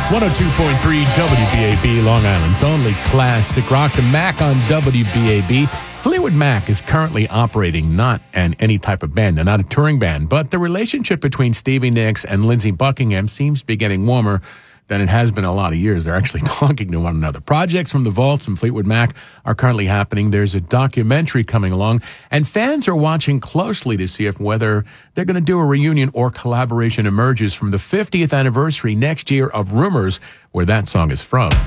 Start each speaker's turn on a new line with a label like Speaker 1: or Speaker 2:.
Speaker 1: 102.3 WBAB, Long Island's only classic rock. The Mac on WBAB. Fleetwood Mac is currently operating not any type of band. They're not a touring band, but the relationship between Stevie Nicks and Lindsey Buckingham seems to be getting warmer than it has been a lot of years. They're actually talking to one another. Projects from the vaults from Fleetwood Mac are currently happening. There's a documentary coming along, and fans are watching closely to see if whether they're going to do a reunion or collaboration emerges from the 50th anniversary next year of Rumors, where that song is from.